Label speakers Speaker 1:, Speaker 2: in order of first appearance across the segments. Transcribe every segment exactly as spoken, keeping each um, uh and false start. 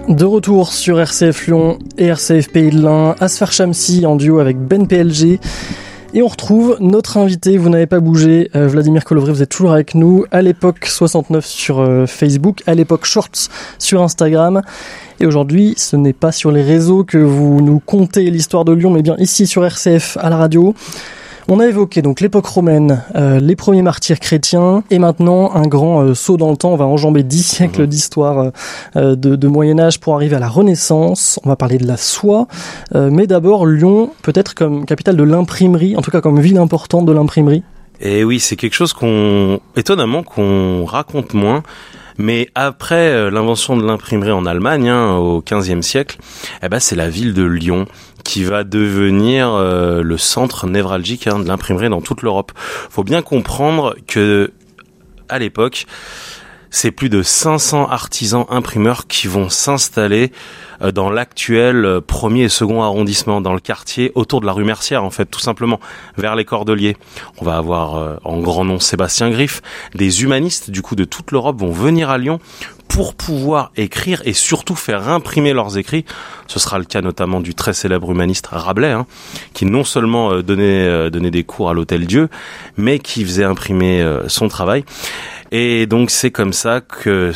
Speaker 1: De retour sur R C F Lyon et R C F Pays de l'Ain, Asfar Shamsi en duo avec Ben P L G. Et on retrouve notre invité, vous n'avez pas bougé, euh, Vladimir Kolovry, vous êtes toujours avec nous, à l'époque soixante-neuf sur euh, Facebook, à l'époque Shorts sur Instagram. Et aujourd'hui, ce n'est pas sur les réseaux que vous nous contez l'histoire de Lyon, mais bien ici sur R C F à la radio. On a évoqué donc l'époque romaine, euh, les premiers martyrs chrétiens, et maintenant un grand euh, saut dans le temps. On va enjamber dix siècles mmh. d'histoire euh, de, de Moyen-Âge pour arriver à la Renaissance. On va parler de la soie, euh, mais d'abord Lyon, peut-être comme capitale de l'imprimerie, en tout cas comme ville importante de l'imprimerie.
Speaker 2: Et oui, c'est quelque chose qu'on, étonnamment, qu'on raconte moins. Mais après euh, l'invention de l'imprimerie en Allemagne, hein, au quinzième siècle, eh ben c'est la ville de Lyon qui va devenir euh, le centre névralgique hein, de l'imprimerie dans toute l'Europe. Faut bien comprendre que à l'époque, c'est plus de cinq cents artisans imprimeurs qui vont s'installer euh, dans l'actuel premier et second arrondissement, dans le quartier autour de la rue Mercière, en fait, tout simplement, vers les Cordeliers. On va avoir euh, en grand nom Sébastien Griffe. Des humanistes, du coup, de toute l'Europe vont venir à Lyon pour pouvoir écrire et surtout faire imprimer leurs écrits. Ce sera le cas notamment du très célèbre humaniste Rabelais, hein, qui non seulement euh, donnait, euh, donnait des cours à l'Hôtel Dieu, mais qui faisait imprimer euh, son travail. Et donc c'est comme ça que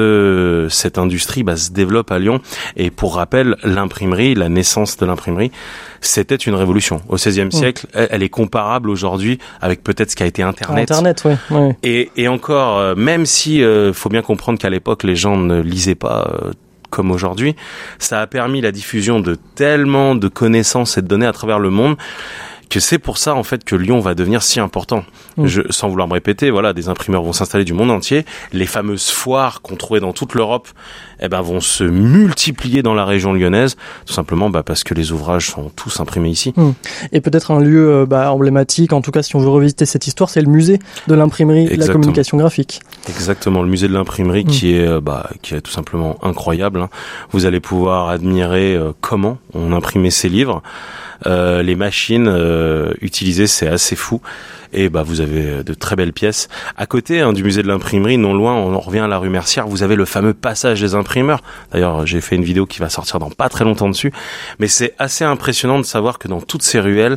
Speaker 2: ce, cette industrie bah, se développe à Lyon. Et pour rappel, l'imprimerie, la naissance de l'imprimerie, c'était une révolution. Au seizième mmh. siècle, elle, elle est comparable aujourd'hui avec peut-être ce qu'a été Internet.
Speaker 1: Internet, oui. Ouais.
Speaker 2: Et, et encore, euh, même si euh, faut bien comprendre qu'à l'époque les gens ne lisaient pas euh, comme aujourd'hui, ça a permis la diffusion de tellement de connaissances et de données à travers le monde, que c'est pour ça en fait que Lyon va devenir si important. Mmh. Je, sans vouloir me répéter, voilà, des imprimeurs vont s'installer du monde entier. Les fameuses foires qu'on trouvait dans toute l'Europe, eh ben vont se multiplier dans la région lyonnaise, tout simplement bah, parce que les ouvrages sont tous imprimés ici.
Speaker 1: Mmh. Et peut-être un lieu euh, bah, emblématique, en tout cas si on veut revisiter cette histoire, c'est le musée de l'imprimerie et de la communication graphique.
Speaker 2: Exactement, le musée de l'imprimerie mmh. qui est euh, bah qui est tout simplement incroyable. Hein. Vous allez pouvoir admirer euh, comment on imprimait ces livres. Euh, les machines euh, utilisées, c'est assez fou. Et bah vous avez de très belles pièces. À côté hein, du musée de l'imprimerie, non loin, on revient à la rue Mercière, vous avez le fameux passage des imprimeurs. D'ailleurs, j'ai fait une vidéo qui va sortir dans pas très longtemps dessus. Mais c'est assez impressionnant de savoir que dans toutes ces ruelles,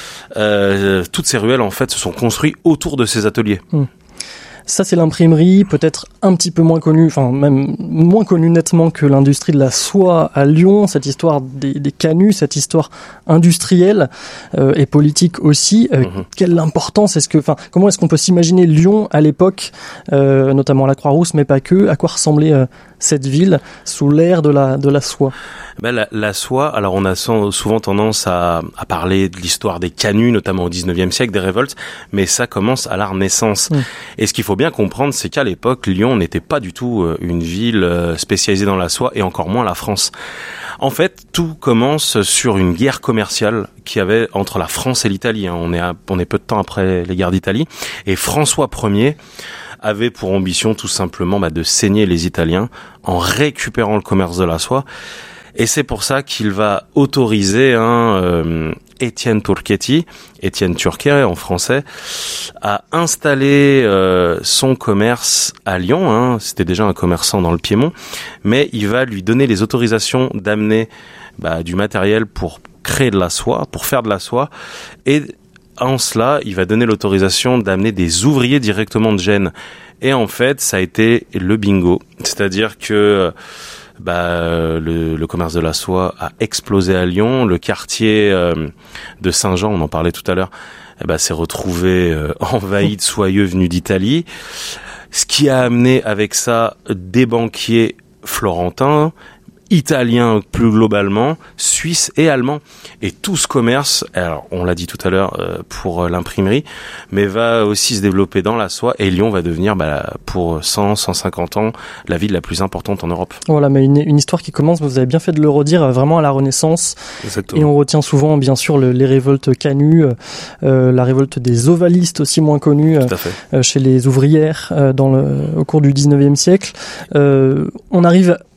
Speaker 2: euh, toutes ces ruelles en fait se sont construites autour de ces ateliers. Mmh.
Speaker 1: Ça, c'est l'imprimerie, peut-être un petit peu moins connue, enfin même moins connue nettement que l'industrie de la soie à Lyon, cette histoire des, des canuts, cette histoire industrielle euh, et politique aussi. Euh, mm-hmm. Quelle importance est-ce que, enfin, comment est-ce qu'on peut s'imaginer Lyon à l'époque, euh, notamment la Croix-Rousse, mais pas que. À quoi ressemblait euh, cette ville sous l'ère de la de la soie?
Speaker 2: Ben la, la soie, alors on a souvent tendance à, à parler de l'histoire des canuts, notamment au dix-neuvième siècle, des révoltes, mais ça commence à la Renaissance. Mm. Et ce qu'il faut bien comprendre, c'est qu'à l'époque, Lyon n'était pas du tout une ville spécialisée dans la soie, et encore moins la France. En fait, tout commence sur une guerre commerciale qu'il y avait entre la France et l'Italie. On est, à, on est peu de temps après les guerres d'Italie, et François Ier avait pour ambition tout simplement bah, de saigner les Italiens en récupérant le commerce de la soie. Et c'est pour ça qu'il va autoriser hein, euh, Étienne Turchetti, Étienne Turquet en français, à installer euh, son commerce à Lyon. Hein. C'était déjà un commerçant dans le Piémont, mais il va lui donner les autorisations d'amener bah, du matériel pour créer de la soie, pour faire de la soie, et en cela, il va donner l'autorisation d'amener des ouvriers directement de Gênes. Et en fait, ça a été le bingo, c'est-à-dire que bah le, le commerce de la soie a explosé à Lyon. Le quartier euh, de Saint-Jean, on en parlait tout à l'heure, eh ben, s'est retrouvé euh, envahi de soyeux venus d'Italie. Ce qui a amené avec ça des banquiers florentins, italiens plus globalement, suisses et allemands. Et tout ce commerce, alors on l'a dit tout à l'heure euh, pour l'imprimerie, mais va aussi se développer dans la soie, et Lyon va devenir bah, pour cent, cent cinquante ans la ville la plus importante en Europe.
Speaker 1: Voilà, mais une, une histoire qui commence, vous avez bien fait de le redire, vraiment à la Renaissance.
Speaker 2: Exactement.
Speaker 1: Et on retient souvent bien sûr le, les révoltes canuts, euh, la révolte des ovalistes aussi moins connue euh, euh, chez les ouvrières euh, dans le, au cours du dix-neuvième siècle. Euh, on arrive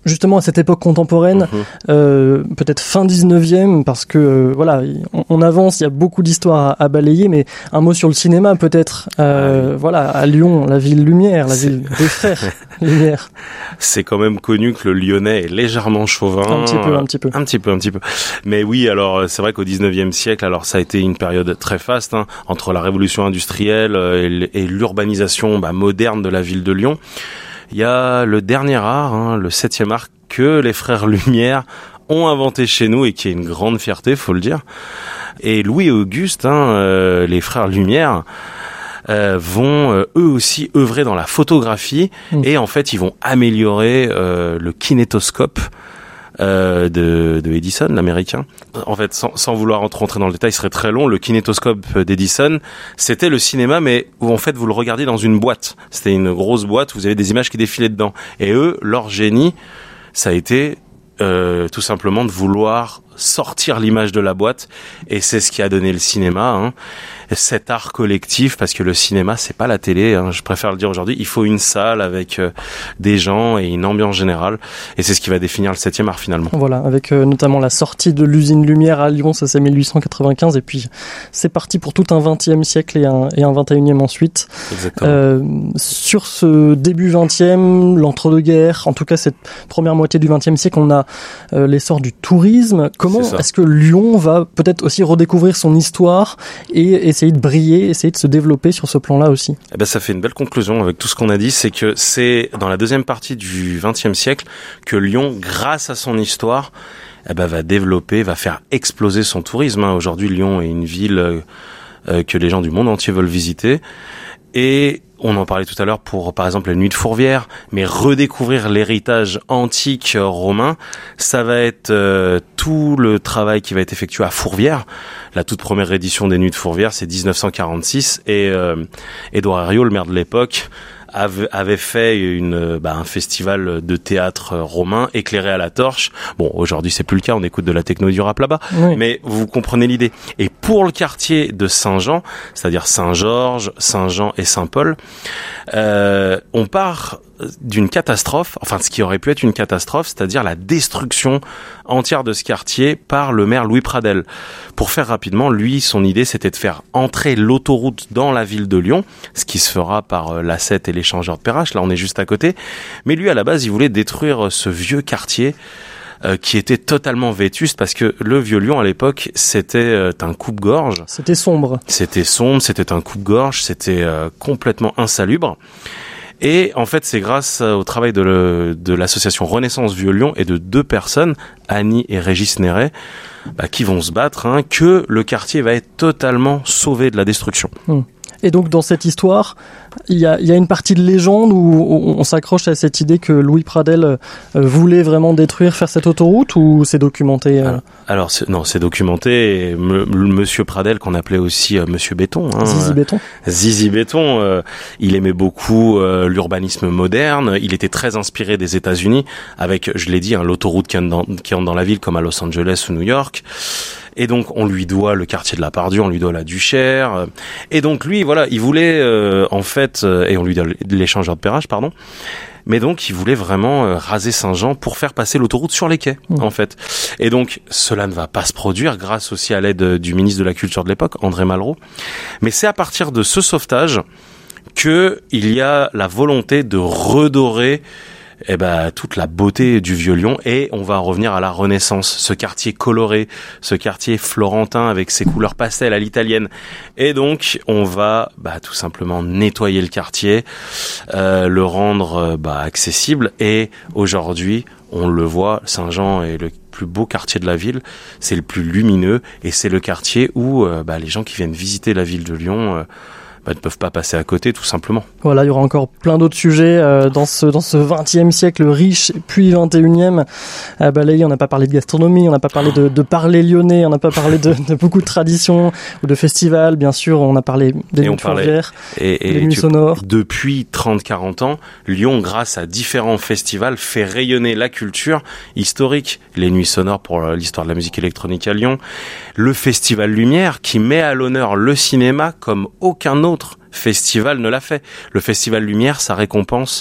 Speaker 1: justement à cette époque contemporaine, mmh. euh, peut-être fin dix-neuvième, parce que euh, voilà, on, on avance, il y a beaucoup d'histoires à, à balayer, mais un mot sur le cinéma peut-être. Euh, ah, oui. Voilà, à Lyon, la ville lumière, la C'est... ville des frères Lumière.
Speaker 2: C'est quand même connu que le Lyonnais est légèrement chauvin.
Speaker 1: Un petit peu, un petit peu.
Speaker 2: Un petit peu, un petit peu. Mais oui, alors c'est vrai qu'au dix-neuvième siècle, alors ça a été une période très faste, hein, entre la révolution industrielle et, et l'urbanisation bah, moderne de la ville de Lyon. Il y a le dernier art, hein, le septième art, que les frères Lumière ont inventé chez nous et qui est une grande fierté, faut le dire. Et Louis et Auguste, hein, euh, les frères Lumière, euh, vont euh, eux aussi œuvrer dans la photographie mmh. et en fait ils vont améliorer euh, le kinétoscope Euh, de, de Edison, l'américain. En fait, sans, sans vouloir rentrer dans le détail, ce serait très long. Le kinétoscope d'Edison, c'était le cinéma, mais où en fait vous le regardiez dans une boîte. C'était une grosse boîte où vous avez des images qui défilaient dedans. Et eux, leur génie, ça a été euh, tout simplement de vouloir sortir l'image de la boîte. Et c'est ce qui a donné le cinéma, hein. Cet art collectif, parce que le cinéma, c'est pas la télé, hein, je préfère le dire aujourd'hui, il faut une salle avec euh, des gens et une ambiance générale, et c'est ce qui va définir le septième art finalement.
Speaker 1: Voilà, avec euh, notamment la sortie de l'usine Lumière à Lyon, ça c'est mille huit cent quatre-vingt-quinze, et puis c'est parti pour tout un vingtième siècle et un, et un vingt et unième ensuite.
Speaker 2: Exactement.
Speaker 1: Euh, sur ce début vingtième, l'entre-deux-guerres, en tout cas cette première moitié du vingtième siècle, on a euh, l'essor du tourisme. Comment est-ce que Lyon va peut-être aussi redécouvrir son histoire et, et essayer de briller, essayer de se développer sur ce plan-là aussi?
Speaker 2: Eh ben, ça fait une belle conclusion avec tout ce qu'on a dit, c'est que c'est dans la deuxième partie du vingtième siècle que Lyon, grâce à son histoire, eh ben, va développer, va faire exploser son tourisme. Aujourd'hui, Lyon est une ville euh, que les gens du monde entier veulent visiter. Et on en parlait tout à l'heure pour, par exemple, la nuit de Fourvière, mais redécouvrir l'héritage antique romain, ça va être euh, tout le travail qui va être effectué à Fourvière. La toute première édition des Nuits de Fourvière, c'est dix-neuf cent quarante-six, et euh, Édouard Herriot, le maire de l'époque, avait, avait fait une, bah, un festival de théâtre romain éclairé à la torche. Bon, aujourd'hui, c'est plus le cas, on écoute de la techno du rap là-bas, oui. Mais vous comprenez l'idée. Et pour le quartier de Saint-Jean, c'est-à-dire Saint-Georges, Saint-Jean et Saint-Paul, euh, on part d'une catastrophe, enfin ce qui aurait pu être une catastrophe, c'est-à-dire la destruction entière de ce quartier par le maire Louis Pradel. Pour faire rapidement, lui, son idée, c'était de faire entrer l'autoroute dans la ville de Lyon, ce qui se fera par l'A sept et l'échangeur de Perrache, là on est juste à côté, mais lui à la base, il voulait détruire ce vieux quartier Euh, qui était totalement vétuste, parce que le vieux Lyon à l'époque c'était euh, un coupe-gorge.
Speaker 1: C'était sombre.
Speaker 2: C'était sombre, c'était un coupe-gorge, c'était euh, complètement insalubre. Et en fait, c'est grâce au travail de, le, de l'association Renaissance Vieux Lyon et de deux personnes, Annie et Régis Néret, bah, qui vont se battre, hein, que le quartier va être totalement sauvé de la destruction.
Speaker 1: Mmh. Et donc dans cette histoire, il y a, il y a une partie de légende où on, on s'accroche à cette idée que Louis Pradel euh, voulait vraiment détruire, faire cette autoroute, ou c'est documenté euh...
Speaker 2: Alors, alors c'est, non, c'est documenté. Et me, Monsieur Pradel, qu'on appelait aussi euh, Monsieur Béton, hein,
Speaker 1: Zizi Béton,
Speaker 2: Zizi Béton, euh, il aimait beaucoup euh, l'urbanisme moderne. Il était très inspiré des États-Unis, avec, je l'ai dit, hein, l'autoroute qui entre, dans, qui entre dans la ville, comme à Los Angeles ou New York. Et donc, on lui doit le quartier de la Pardieu, on lui doit la Duchère. Et donc, lui, voilà, il voulait, euh, en fait, euh, et on lui doit l'échangeur de Perrache, pardon. Mais donc, il voulait vraiment euh, raser Saint-Jean pour faire passer l'autoroute sur les quais, mmh. en fait. Et donc, cela ne va pas se produire, grâce aussi à l'aide du ministre de la Culture de l'époque, André Malraux. Mais c'est à partir de ce sauvetage que il y a la volonté de redorer eh ben, toute la beauté du vieux Lyon, et on va revenir à la Renaissance, ce quartier coloré, ce quartier florentin avec ses couleurs pastel à l'italienne. Et donc, on va bah, tout simplement nettoyer le quartier, euh, le rendre bah, accessible, et aujourd'hui, on le voit, Saint-Jean est le plus beau quartier de la ville, c'est le plus lumineux, et c'est le quartier où euh, bah, les gens qui viennent visiter la ville de Lyon euh, bah, ne peuvent pas passer à côté, tout simplement.
Speaker 1: Voilà, il y aura encore plein d'autres sujets euh, dans ce dans ce vingtième siècle riche, puis vingt et unième à balayer. On n'a pas parlé de gastronomie, on n'a pas parlé de, de parler lyonnais, on n'a pas parlé de, de beaucoup de traditions ou de festivals, bien sûr. On a parlé des nuits de Fourvière, des nuits sonores.
Speaker 2: Depuis trente à quarante ans, Lyon, grâce à différents festivals, fait rayonner la culture historique. Les nuits sonores pour l'histoire de la musique électronique à Lyon, le Festival Lumière qui met à l'honneur le cinéma comme aucun autre festival ne l'a fait. Le Festival Lumière, ça récompense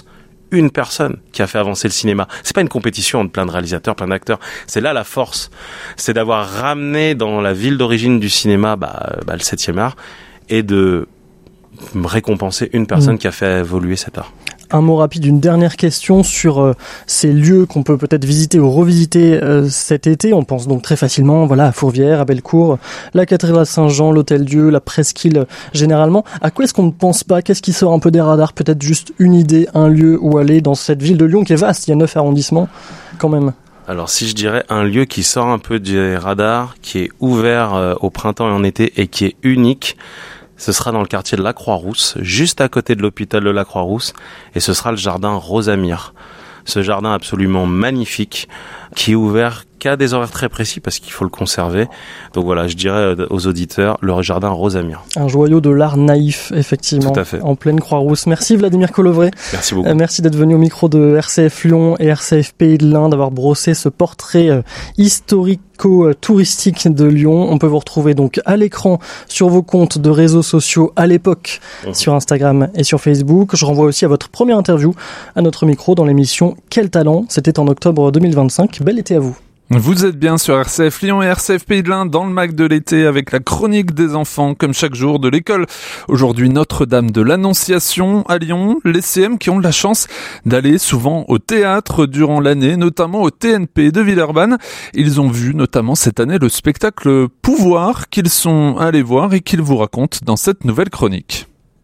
Speaker 2: une personne qui a fait avancer le cinéma. C'est pas une compétition entre plein de réalisateurs, plein d'acteurs. C'est là la force. C'est d'avoir ramené dans la ville d'origine du cinéma, bah, bah le septième art, et de récompenser une personne mmh. qui a fait évoluer cet art.
Speaker 1: Un mot rapide, une dernière question sur euh, ces lieux qu'on peut peut-être visiter ou revisiter euh, cet été. On pense donc très facilement voilà, à Fourvière, à Bellecour, la cathédrale Saint-Jean, l'Hôtel-Dieu, la Presqu'île généralement. À quoi est-ce qu'on ne pense pas ? Qu'est-ce qui sort un peu des radars ? Peut-être juste une idée, un lieu où aller dans cette ville de Lyon qui est vaste, il y a neuf arrondissements quand même.
Speaker 2: Alors si je dirais un lieu qui sort un peu des radars, qui est ouvert euh, au printemps et en été et qui est unique, ce sera dans le quartier de la Croix-Rousse, juste à côté de l'hôpital de la Croix-Rousse, et ce sera le jardin Rosamire. Ce jardin absolument magnifique, qui est ouvert qu'à des horaires très précis parce qu'il faut le conserver. Donc voilà, je dirais aux auditeurs, le jardin Rosamire.
Speaker 1: Un joyau de l'art naïf, effectivement.
Speaker 2: Tout à fait.
Speaker 1: En pleine Croix-Rousse. Merci Vladimir Collovray.
Speaker 2: Merci beaucoup.
Speaker 1: Euh, merci d'être venu au micro de R C F Lyon et R C F Pays de l'Ain, d'avoir brossé ce portrait euh, historico-touristique de Lyon. On peut vous retrouver donc à l'écran sur vos comptes de réseaux sociaux à l'époque, mmh. sur Instagram et sur Facebook. Je renvoie aussi à votre première interview à notre micro dans l'émission Quel talent ? C'était en octobre deux mille vingt-cinq. Bel été à vous.
Speaker 3: Vous êtes bien sur R C F Lyon et R C F Pays de l'Ain dans le Mac de l'été avec la chronique des enfants comme chaque jour de l'école. Aujourd'hui, Notre-Dame de l'Annonciation à Lyon, les C M qui ont de la chance d'aller souvent au théâtre durant l'année, notamment au T N P de Villeurbanne. Ils ont vu notamment cette année le spectacle Pouvoir qu'ils sont allés voir et qu'ils vous racontent dans cette nouvelle chronique.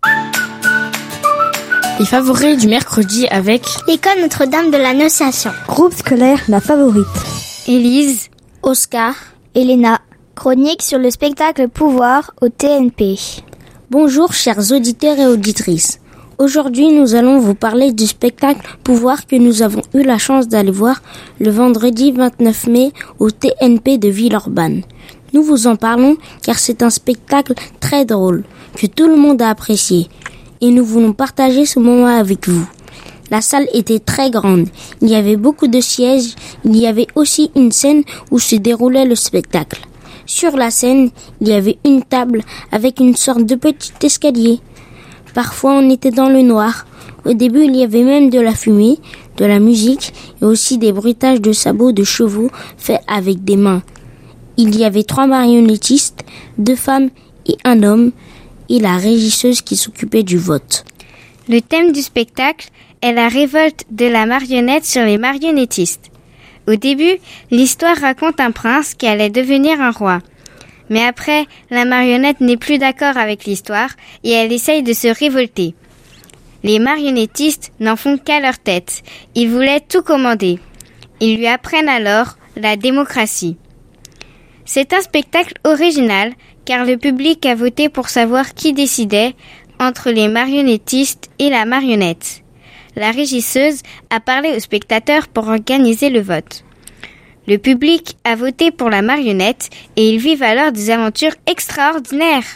Speaker 4: Les favoris du mercredi avec
Speaker 5: l'école Notre-Dame de l'Annonciation.
Speaker 6: Groupe scolaire La Favorite.
Speaker 5: Élise, Oscar, Elena. Chronique sur le spectacle Pouvoir au T N P.
Speaker 4: Bonjour chers auditeurs et auditrices. Aujourd'hui, nous allons vous parler du spectacle Pouvoir que nous avons eu la chance d'aller voir le vendredi vingt-neuf mai au T N P de Villeurbanne. Nous vous en parlons car c'est un spectacle très drôle que tout le monde a apprécié et nous voulons partager ce moment avec vous. La salle était très grande, il y avait beaucoup de sièges, il y avait aussi une scène où se déroulait le spectacle. Sur la scène, il y avait une table avec une sorte de petit escalier. Parfois on était dans le noir. Au début il y avait même de la fumée, de la musique et aussi des bruitages de sabots de chevaux faits avec des mains. Il y avait trois marionnettistes, deux femmes et un homme et la régisseuse qui s'occupait du vote.
Speaker 7: Le thème du spectacle est la révolte de la marionnette sur les marionnettistes. Au début, l'histoire raconte un prince qui allait devenir un roi. Mais après, la marionnette n'est plus d'accord avec l'histoire et elle essaye de se révolter. Les marionnettistes n'en font qu'à leur tête. Ils voulaient tout commander. Ils lui apprennent alors la démocratie. C'est un spectacle original car le public a voté pour savoir qui décidait entre les marionnettistes et la marionnette. La régisseuse a parlé aux spectateurs pour organiser le vote. Le public a voté pour la marionnette et ils vivent alors des aventures extraordinaires.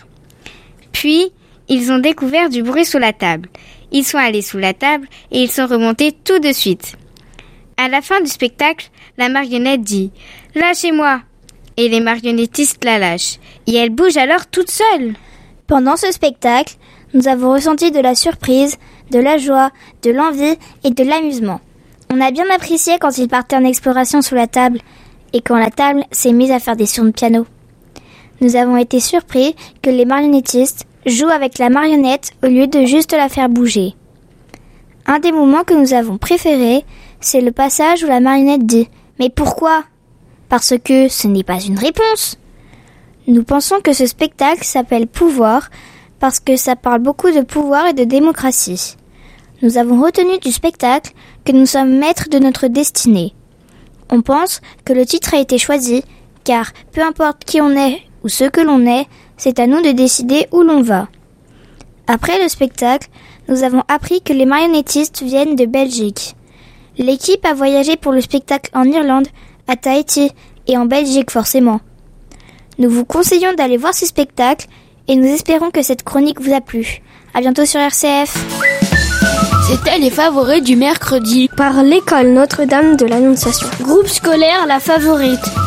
Speaker 7: Puis, ils ont découvert du bruit sous la table. Ils sont allés sous la table et ils sont remontés tout de suite. À la fin du spectacle, la marionnette dit « Lâchez-moi !» et les marionnettistes la lâchent. Et elle bouge alors toute seule.
Speaker 5: Pendant ce spectacle, nous avons ressenti de la surprise, de la joie, de l'envie et de l'amusement. On a bien apprécié quand ils partaient en exploration sous la table et quand la table s'est mise à faire des sons de piano. Nous avons été surpris que les marionnettistes jouent avec la marionnette au lieu de juste la faire bouger. Un des moments que nous avons préférés, c'est le passage où la marionnette dit « Mais pourquoi ?» Parce que ce n'est pas une réponse. Nous pensons que ce spectacle s'appelle Pouvoir parce que ça parle beaucoup de pouvoir et de démocratie. Nous avons retenu du spectacle que nous sommes maîtres de notre destinée. On pense que le titre a été choisi car peu importe qui on est ou ce que l'on est, c'est à nous de décider où l'on va. Après le spectacle, nous avons appris que les marionnettistes viennent de Belgique. L'équipe a voyagé pour le spectacle en Irlande, à Tahiti et en Belgique forcément. Nous vous conseillons d'aller voir ce spectacle et nous espérons que cette chronique vous a plu. À bientôt sur R C F.
Speaker 4: C'était les favoris du mercredi
Speaker 6: par l'école Notre-Dame de l'Annonciation.
Speaker 4: Groupe scolaire La Favorite.